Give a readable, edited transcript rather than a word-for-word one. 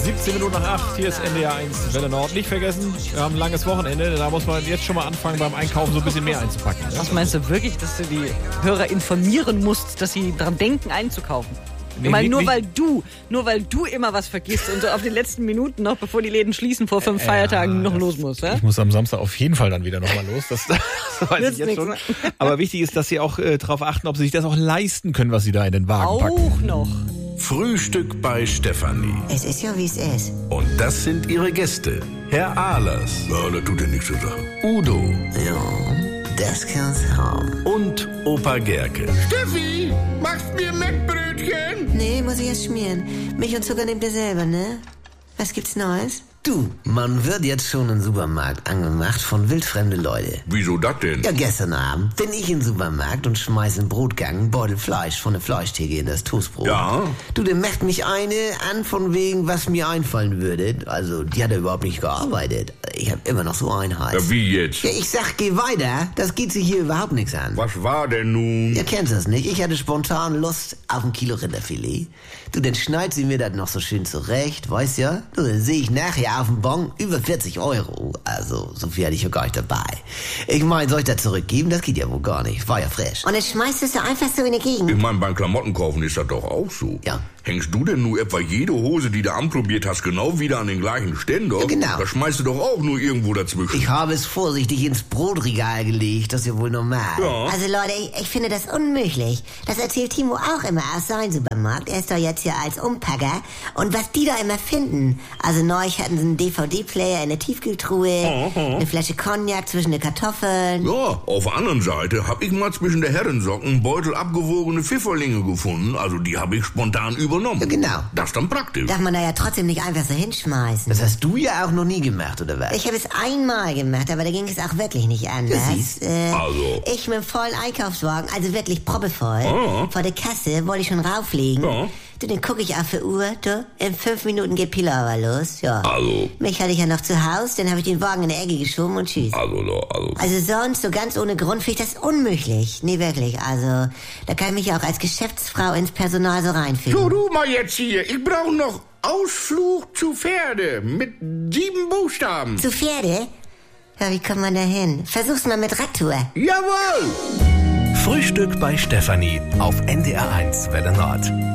17 Minuten nach 8, hier ist NDR 1 Welle Nord. Nicht vergessen, wir haben ein langes Wochenende, da muss man jetzt schon mal anfangen beim Einkaufen so ein bisschen mehr einzupacken. Ja? Was meinst du wirklich, dass du die Hörer informieren musst, dass sie daran denken einzukaufen? Ich meine, nur weil du immer was vergisst und so auf den letzten Minuten noch, bevor die Läden schließen, vor 5 Feiertagen noch los musst. Ja? Ich muss am Samstag auf jeden Fall dann wieder nochmal los. Das weiß ich jetzt schon. Aber wichtig ist, dass sie auch darauf achten, ob sie sich das auch leisten können, was sie da in den Wagen packen. Auch noch. Frühstück bei Stefanie. Es ist ja, wie es ist. Und das sind ihre Gäste. Herr Ahlers. Ja, das tut ja nichts zu sagen. Udo. Ja, das kann's haben. Und Opa Gerke. Steffi, machst mir Mettbrötchen? Nee, muss ich erst schmieren. Milch und Zucker nehmt ihr selber, ne? Was gibt's Neues? Du, man wird jetzt schon im Supermarkt angemacht von wildfremde Leute. Wieso das denn? Ja, gestern Abend bin ich im Supermarkt und schmeiß im Brotgang einen Beutel Fleisch von der Fleischtheke in das Toastbrot. Ja? Du, der macht mich eine an von wegen, was mir einfallen würde. Also, die hat er überhaupt nicht gearbeitet. Ich hab immer noch so einen Hals. Ja, wie jetzt? Ja, ich sag, geh weiter. Das geht sich hier überhaupt nichts an. Was war denn nun? Ihr kennt das nicht. Ich hatte spontan Lust auf ein Kilo Rinderfilet. Du, dann schneidet sie mir das noch so schön zurecht, weißt ja? Du, dann sehe ich nachher auf dem Bon über 40 €. Also, so viel hatte ich ja gar nicht dabei. Ich meine, soll ich das zurückgeben? Das geht ja wohl gar nicht. War ja frisch. Und dann schmeißt du es so einfach so in die Gegend. Ich meine, beim Klamottenkaufen ist das doch auch so. Ja. Hängst du denn nur etwa jede Hose, die du anprobiert hast, genau wieder an den gleichen Ständer? Ja, genau. Da schmeißt du doch auch nur irgendwo dazwischen. Ich habe es vorsichtig ins Brotregal gelegt. Das ist ja wohl normal. Ja. Also Leute, ich finde das unmöglich. Das erzählt Timo auch immer aus seinem Supermarkt. Er ist doch jetzt hier als Umpacker. Und was die da immer finden. Also neulich hatten sie einen DVD-Player in der Tiefkühltruhe, eine Flasche Cognac zwischen den Kartoffeln. Ja, auf der anderen Seite hab ich mal zwischen der Herrensocken einen Beutel abgewogene Pfifferlinge gefunden. Also die habe ich spontan übernommen. Ja, genau. Das ist dann praktisch. Darf man da ja trotzdem nicht einfach so hinschmeißen. Das hast du ja auch noch nie gemacht, oder was? Ich habe es einmal gemacht, aber da ging es auch wirklich nicht anders. Ja, siehst. Also. Ich mit dem vollen Einkaufswagen, also wirklich proppevoll, vor der Kasse wollte ich schon rauflegen. Ja. Du, dann gucke ich auf die Uhr, du, in 5 Minuten geht Pilawa los, ja. Also. Mich hatte ich ja noch zu Hause, dann habe ich den Wagen in der Ecke geschoben und tschüss. Also sonst, so ganz ohne Grund, finde ich das unmöglich. Nee, wirklich, also, da kann ich mich ja auch als Geschäftsfrau ins Personal so reinfinden. So, du mal jetzt hier. Ich brauche noch Ausflug zu Pferde mit 7 Buchstaben. Zu Pferde? Ja, wie kommt man da hin? Versuch's mal mit Radtour. Jawohl! Frühstück bei Stefanie auf NDR 1 Welle Nord.